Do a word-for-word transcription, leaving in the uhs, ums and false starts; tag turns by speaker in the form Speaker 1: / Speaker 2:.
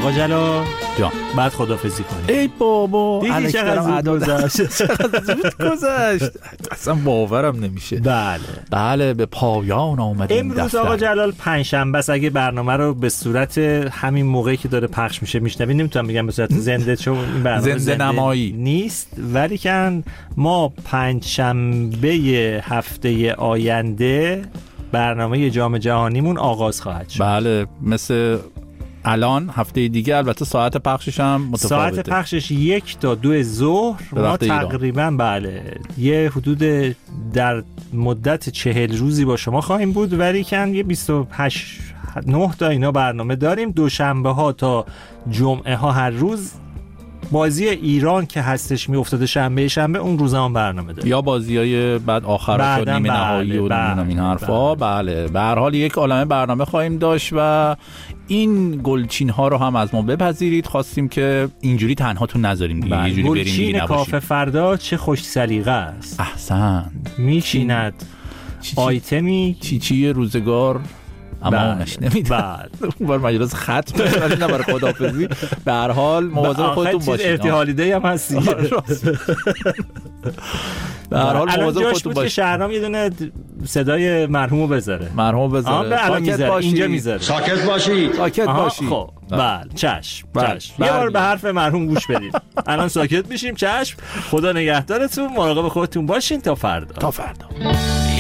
Speaker 1: آقا جلال
Speaker 2: جان
Speaker 1: بعد خدافظی کنیم.
Speaker 2: ای بابا
Speaker 1: دیدی چقدر زود گذشت.
Speaker 2: چقدر زود گذشت اصلا باورم نمیشه.
Speaker 1: بله
Speaker 2: بله به پایان آمدیم.
Speaker 1: امروز آقا جلال پنجشنبه است. اگه برنامه رو به صورت همین موقعی که داره پخش میشه میشنوید، نمیتونم بگم به صورت زنده چون این برنامه
Speaker 2: زنده,
Speaker 1: زنده
Speaker 2: نمایی
Speaker 1: نیست، ولی کن ما پنجشنبه هفته آینده برنامه جام جهانیمون آغاز خواهد شد.
Speaker 2: بله مثل الان هفته دیگه البته ساعت پخشش هم متفاوته.
Speaker 1: ساعت پخشش یک تا دو ظهر ما تقریبا بله یه حدود در مدت چهل روزی با شما خواهیم بود، ولی کن یه بیست و هشت نه تا اینا برنامه داریم. دوشنبه ها تا جمعه ها هر روز. بازی ایران که هستش میافتاده شنبه شنبه اون روزا هم برنامه داریم،
Speaker 2: یا بازیای بعد آخرات و نیمه نهایی و
Speaker 1: بله
Speaker 2: این حرفا. بله به هر حال یک عالمه برنامه خواهیم داشت و این گلچین ها رو هم از ما بپذیرید. خواستیم که اینجوری تنهاتون نذاریم دیگه، یه جوری بریم دیگه
Speaker 1: گلچین کافه فردا چه خوش سلیقه است.
Speaker 2: احسن
Speaker 1: میشیند آیتمی
Speaker 2: چی چی روزگار اما اونش نمیده.
Speaker 1: بعد
Speaker 2: اون بار مجلس ختم ولی نه برای خداحافظی. به هر حال مواظب خودتون باشید.
Speaker 1: ارتحالی دی هم هستی.
Speaker 2: به هر حال مواظب خودتون
Speaker 1: باشید. شهرام یه دونه صدای مرحومو بذاره.
Speaker 2: مرحوم بذاره.
Speaker 1: ساکت باشید. اینجا میذاره.
Speaker 3: ساکت باشید.
Speaker 2: ساکت باشید.
Speaker 1: خب بله چشم چشم. یه بار به حرف مرحوم گوش بدید. الان ساکت میشیم. چشم. خدا نگهدارتون. مراقب خودتون باشین تا فردا.
Speaker 2: تا فردا.